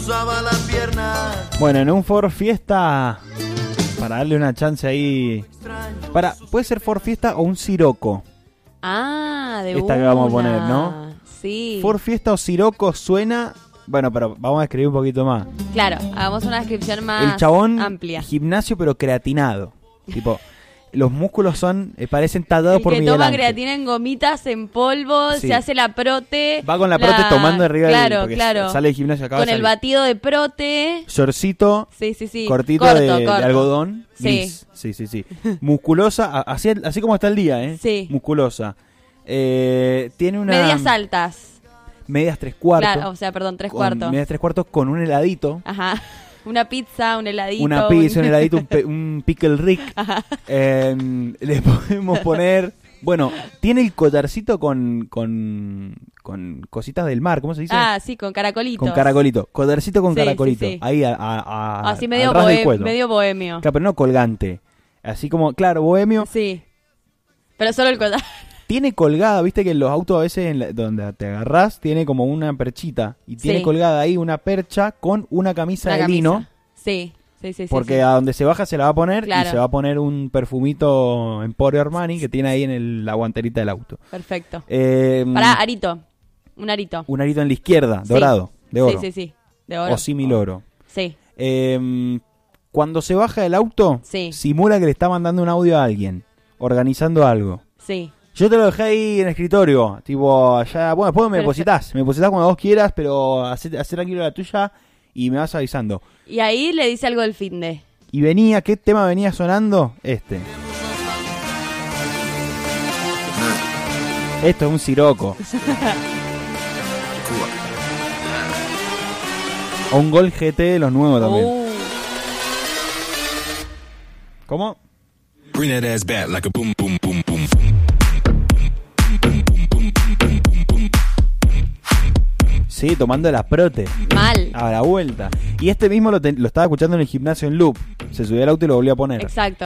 cruzaba las piernas. Bueno, en un Ford Fiesta, para darle una chance ahí. Puede ser Ford Fiesta o un Sirocco. De esta que vamos a poner, ¿no? Sí. Ford Fiesta o Sirocco suena. Bueno, pero vamos a escribir un poquito más. Claro, hagamos una descripción más El chabón, amplia. Gimnasio pero creatinado. Tipo, los músculos parecen tallados por Miguel toma Ángel. creatina en gomitas, en polvo, Sí. se hace la prote. Va con la prote tomando arriba porque claro. sale del gimnasio acá. Con el batido de prote. Shortcito, Sí. cortito Corto. de algodón. Sí. Gris. Sí. Musculosa, así como está el día, ¿eh? Sí. Musculosa. Tiene una... Medias altas. Medias 3/4. Claro, o sea, perdón, 3/4. Medias 3/4 con un heladito. Ajá. Una pizza, un heladito. Una pizza, un heladito, un pickle rick. Le podemos poner... Bueno, tiene el collarcito con cositas del mar, ¿cómo se dice? Sí, con caracolitos. Con caracolito. Collarcito con caracolito. Sí. Ahí así medio, al ras del cuello. medio bohemio. Claro, pero no colgante. Así como, claro, bohemio. Sí. Pero solo el collar. Tiene colgada, viste que en los autos a veces donde te agarrás tiene como una perchita. Y tiene colgada ahí una percha con una camisa de lino. Sí. Porque a donde se baja se la va a poner claro. y se va a poner un perfumito Emporio Armani que tiene ahí en la guanterita del auto. Perfecto. Pará, arito. Un arito. Un arito en la izquierda, dorado, de oro. Sí. De oro. O símil oro. Sí. Cuando se baja del auto, simula que le está mandando un audio a alguien, organizando algo. Sí. Yo te lo dejé ahí en el escritorio, tipo, ya, bueno, después me depositas cuando vos quieras, pero hacé tranquilo la tuya y me vas avisando. Y ahí le dice algo del finde. Y ¿qué tema venía sonando? Esto es un Sirocco. O un Gol GT de los nuevos también. ¿Cómo? Bring that ass back like a boom, boom, boom, boom. Sí, tomando la prote. Mal. A la vuelta. Y este mismo lo estaba escuchando en el gimnasio en loop. Se subió al auto y lo volvió a poner. Exacto.